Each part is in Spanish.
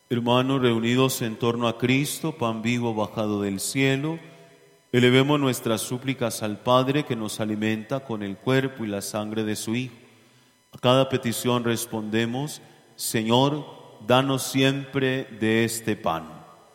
Hermanos reunidos en torno a Cristo, pan vivo bajado del cielo, elevemos nuestras súplicas al Padre que nos alimenta con el cuerpo y la sangre de su Hijo. A cada petición respondemos: Señor, danos siempre de este pan.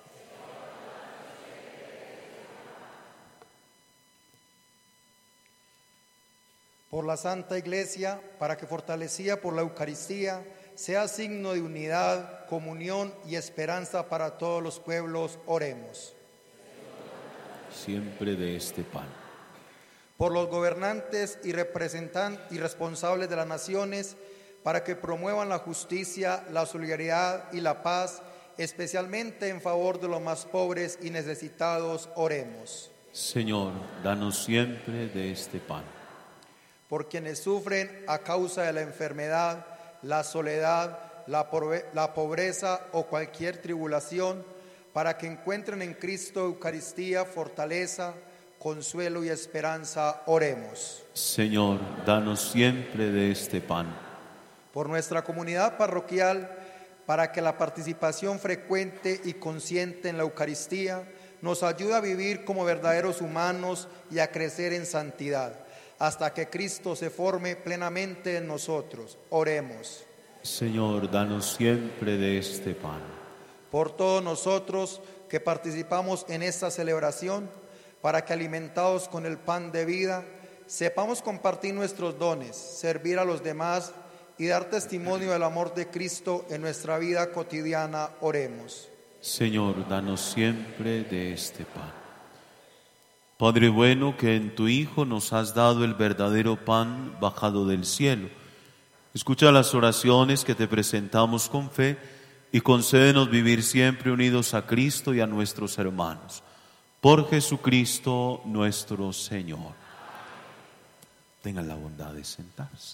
Por la Santa Iglesia, para que fortalecida por la Eucaristía, sea signo de unidad, comunión y esperanza para todos los pueblos, oremos. Siempre de este pan. Por los gobernantes y responsables de las naciones, para que promuevan la justicia, la solidaridad y la paz, especialmente en favor de los más pobres y necesitados, oremos. Señor, danos siempre de este pan. Por quienes sufren a causa de la enfermedad, la soledad, la pobreza o cualquier tribulación, para que encuentren en Cristo Eucaristía, fortaleza, consuelo y esperanza, oremos. Señor, danos siempre de este pan. Por nuestra comunidad parroquial, para que la participación frecuente y consciente en la Eucaristía nos ayude a vivir como verdaderos humanos y a crecer en santidad, hasta que Cristo se forme plenamente en nosotros. Oremos. Señor, danos siempre de este pan. Por todos nosotros que participamos en esta celebración, para que alimentados con el pan de vida, sepamos compartir nuestros dones, servir a los demás y dar testimonio del amor de Cristo en nuestra vida cotidiana, oremos. Señor, danos siempre de este pan. Padre bueno, que en tu Hijo nos has dado el verdadero pan bajado del cielo, escucha las oraciones que te presentamos con fe y concédenos vivir siempre unidos a Cristo y a nuestros hermanos. Por Jesucristo nuestro Señor. Tengan la bondad de sentarse.